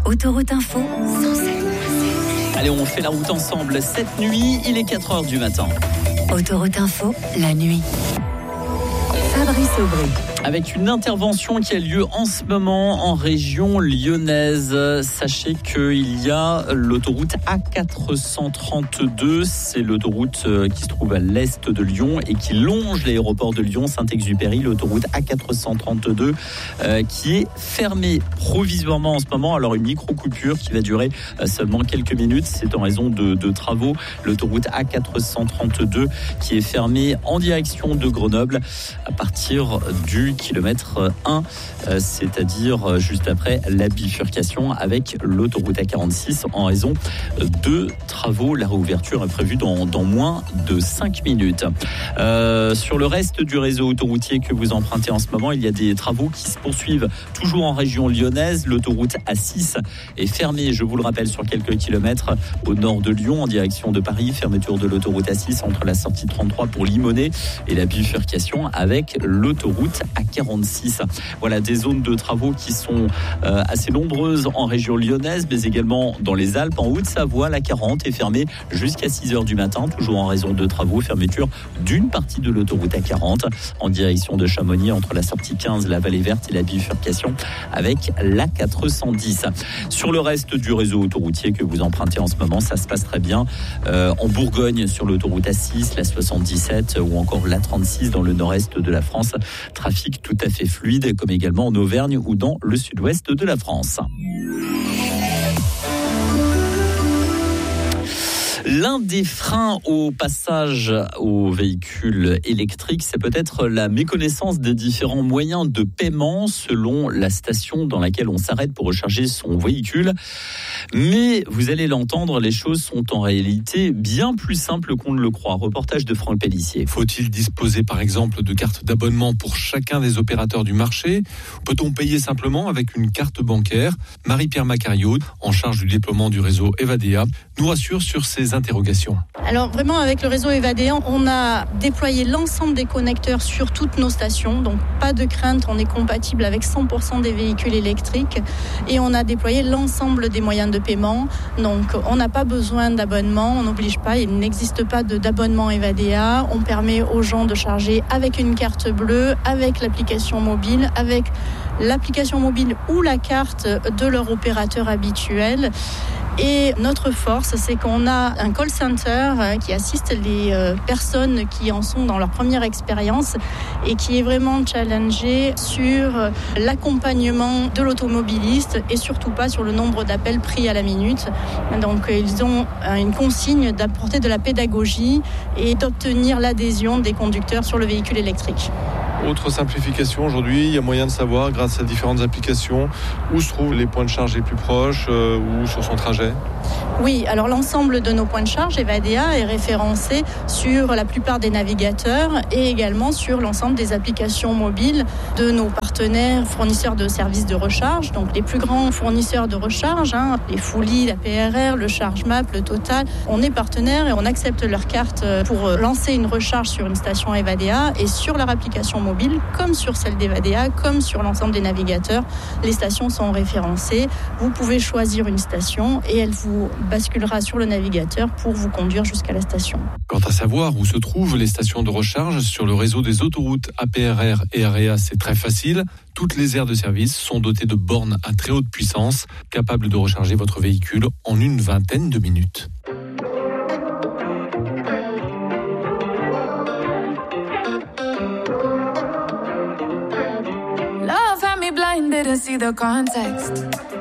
Autoroute Info, Allez, on fait la route ensemble. Cette nuit, il est 4h du matin. Autoroute Info, la nuit. Fabrice Aubry. Avec une intervention qui a lieu en ce moment en région lyonnaise. Sachez qu'il y a l'autoroute A432. C'est l'autoroute qui se trouve à l'est de Lyon et qui longe l'aéroport de Lyon, Saint-Exupéry. L'autoroute A432 qui est fermée provisoirement en ce moment. Alors une micro-coupure qui va durer seulement quelques minutes. C'est en raison de travaux. L'autoroute A432 qui est fermée en direction de Grenoble à partir du kilomètre 1, c'est-à-dire juste après la bifurcation avec l'autoroute A46 en raison de travaux. La réouverture est prévue dans moins de 5 minutes. Sur le reste du réseau autoroutier que vous empruntez en ce moment, il y a des travaux qui se poursuivent toujours en région lyonnaise. L'autoroute A6 est fermée, je vous le rappelle, sur quelques kilomètres au nord de Lyon en direction de Paris. Fermeture de l'autoroute A6 entre la sortie 33 pour Limonest et la bifurcation avec l'autoroute A46. Voilà des zones de travaux qui sont assez nombreuses en région lyonnaise, mais également dans les Alpes. En Haute-Savoie, la 40 est fermée jusqu'à 6h du matin, toujours en raison de travaux. Fermeture d'une partie de l'autoroute A40 en direction de Chamonix entre la sortie 15, la Vallée Verte et la bifurcation avec la 410. Sur le reste du réseau autoroutier que vous empruntez en ce moment, ça se passe très bien. En Bourgogne, sur l'autoroute A6, la 77 ou encore la 36 dans le nord-est de la France. Trafic tout à fait fluide, comme également en Auvergne ou dans le sud-ouest de la France. L'un des freins au passage aux véhicules électriques, c'est peut-être la méconnaissance des différents moyens de paiement selon la station dans laquelle on s'arrête pour recharger son véhicule. Mais vous allez l'entendre, les choses sont en réalité bien plus simples qu'on ne le croit. Reportage de Franck Pellissier. Faut-il disposer par exemple de cartes d'abonnement pour chacun des opérateurs du marché ? Peut-on payer simplement avec une carte bancaire ? Marie-Pierre Macario, en charge du déploiement du réseau Evadea, nous rassure sur ces interrogations. Alors vraiment avec le réseau Evadea, on a déployé l'ensemble des connecteurs sur toutes nos stations, donc pas de crainte, on est compatible avec 100% des véhicules électriques et on a déployé l'ensemble des moyens de paiement, donc on n'a pas besoin d'abonnement, on n'oblige pas, il n'existe pas d'abonnement Evadea, on permet aux gens de charger avec une carte bleue, avec l'application mobile, avec l'application mobile ou la carte de leur opérateur habituel. Et notre force, c'est qu'on a un call center qui assiste les personnes qui en sont dans leur première expérience et qui est vraiment challengé sur l'accompagnement de l'automobiliste et surtout pas sur le nombre d'appels pris à la minute. Donc ils ont une consigne d'apporter de la pédagogie et d'obtenir l'adhésion des conducteurs sur le véhicule électrique. Autre simplification aujourd'hui, il y a moyen de savoir grâce à différentes applications où se trouvent les points de charge les plus proches ou sur son trajet. Oui, alors l'ensemble de nos points de charge Evadea est référencé sur la plupart des navigateurs et également sur l'ensemble des applications mobiles de nos partenaires fournisseurs de services de recharge, donc les plus grands fournisseurs de recharge, les Fully, la PRR, le ChargeMap, le Total. On est partenaire et on accepte leur carte pour lancer une recharge sur une station Evadea et sur leur application mobile, comme sur celle d'Evadea, comme sur l'ensemble des navigateurs. Les stations sont référencées. Vous pouvez choisir une station et elle vous basculera sur le navigateur pour vous conduire jusqu'à la station. Quant à savoir où se trouvent les stations de recharge sur le réseau des autoroutes APRR et AREA, c'est très facile. Toutes les aires de service sont dotées de bornes à très haute puissance, capables de recharger votre véhicule en une vingtaine de minutes. Love had me blind, didn't see the context.